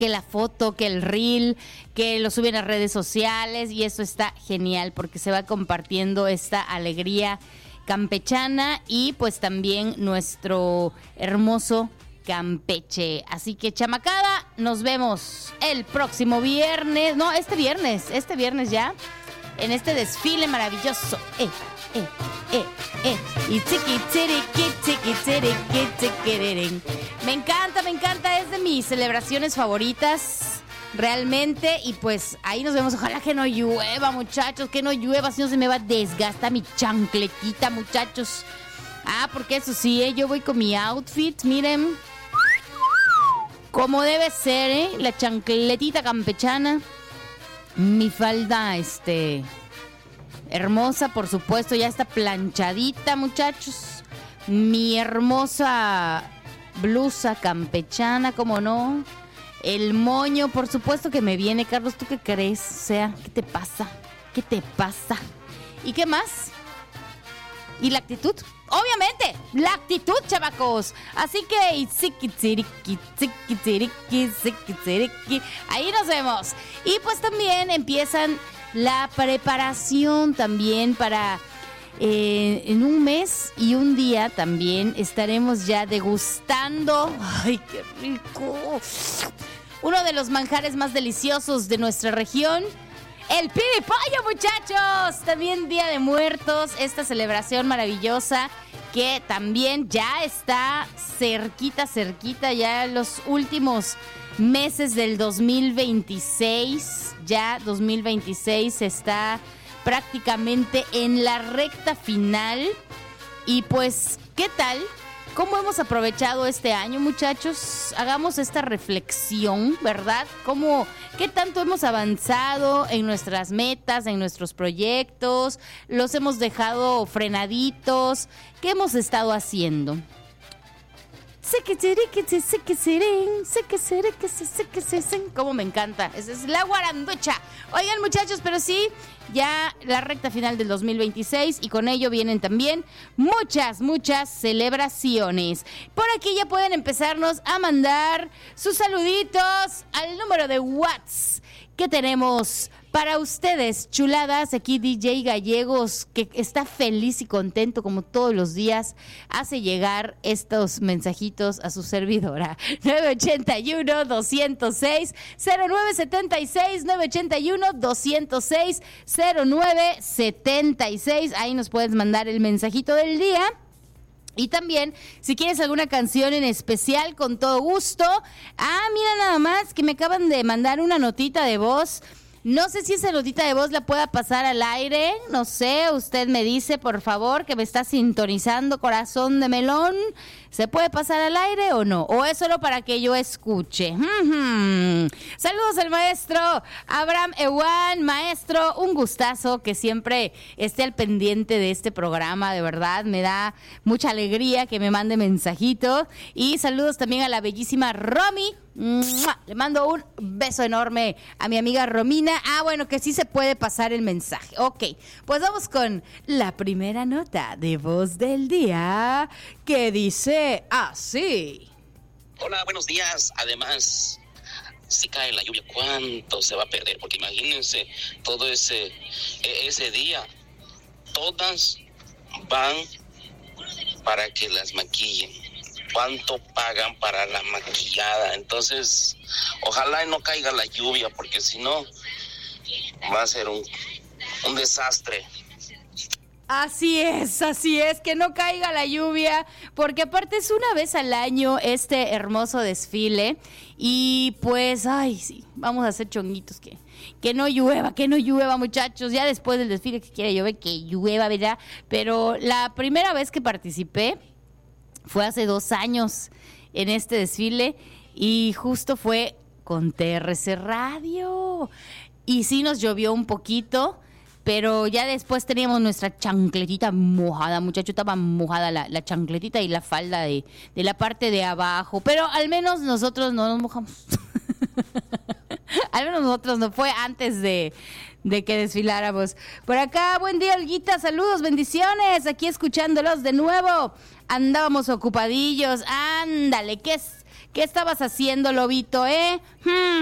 que la foto, que el reel, que lo suben a redes sociales, y eso está genial porque se va compartiendo esta alegría campechana y pues también nuestro hermoso Campeche. Así que, chamacada, nos vemos el próximo viernes, no, este viernes ya, en este desfile maravilloso. Y me encanta, es de mis celebraciones favoritas, realmente, y pues ahí nos vemos. Ojalá que no llueva, muchachos, que no llueva, si no se me va a desgastar mi chancletita, muchachos. Porque eso sí, yo voy con mi outfit, miren, como debe ser, la chancletita campechana, mi falda, hermosa, por supuesto, ya está planchadita, muchachos. Mi hermosa blusa campechana, ¿cómo no? El moño, por supuesto que me viene. Carlos, ¿tú qué crees? O sea, ¿qué te pasa? ¿Y qué más? ¿Y la actitud? Obviamente, la actitud, chavacos. Así que, ahí nos vemos. Y pues también empiezan la preparación también para en un mes y un día también estaremos ya degustando. ¡Ay, qué rico! Uno de los manjares más deliciosos de nuesra región, el piripollo, muchachos. También Día de Muertos, esta celebración maravillosa que también ya está cerquita, ya los últimos meses del 2026. Ya 2026 está prácticamente en la recta final. Y pues, ¿qué tal? ¿Cómo hemos aprovechado este año, muchachos? Hagamos esta reflexión, ¿verdad? ¿Qué tanto hemos avanzado en nuestras metas, en nuestros proyectos? ¿Los hemos dejado frenaditos? ¿Qué hemos estado haciendo? Como me encanta. Esa es la guaranducha. Oigan, muchachos, pero sí, ya la recta final del 2026 y con ello vienen también muchas celebraciones. Por aquí ya pueden empezarnos a mandar sus saluditos al número de WhatsApp que tenemos para ustedes, chuladas. Aquí DJ Gallegos, que está feliz y contento como todos los días, hace llegar estos mensajitos a su servidora. 981-206-0976, 981-206-0976. Ahí nos puedes mandar el mensajito del día. Y también, si quieres alguna canción en especial, con todo gusto. Mira nada más que me acaban de mandar una notita de voz. No sé si esa notita de voz la pueda pasar al aire, no sé, usted me dice, por favor, que me está sintonizando, corazón de melón. ¿Se puede pasar al aire o no? ¿O es solo para que yo escuche? Saludos al maestro Abraham Ewan. Maestro, un gustazo que siempre esté al pendiente de este programa, de verdad, me da mucha alegría que me mande mensajito. Y saludos también a la bellísima Romy. Le mando un beso enorme a mi amiga Romina. Bueno, que sí se puede pasar el mensaje. Ok, pues vamos con la primera nota de voz del día, que dice así. Hola, buenos días. Además, si cae la lluvia, ¿cuánto se va a perder? Porque imagínense, todo ese día, todas van para que las maquillen. ¿Cuánto pagan para la maquillada? Entonces, ojalá no caiga la lluvia, porque si no, va a ser un desastre. Así es, que no caiga la lluvia, porque aparte es una vez al año este hermoso desfile. Y pues, sí, vamos a hacer chonguitos, que no llueva, muchachos. Ya después del desfile, que quiera llover, que llueva, ¿verdad? Pero la primera vez que participé fue hace 2 años en este desfile y justo fue con TRC Radio. Y sí nos llovió un poquito, pero ya después teníamos nuestra chancletita mojada, muchachos, estaba mojada la chancletita y la falda de la parte de abajo. Pero al menos nosotros no nos mojamos. Al menos nosotros no, fue antes de que desfiláramos. Por acá, buen día, Olguita, saludos, bendiciones, aquí escuchándolos de nuevo. Andábamos ocupadillos, ándale, ¿qué ¿Qué estabas haciendo, lobito,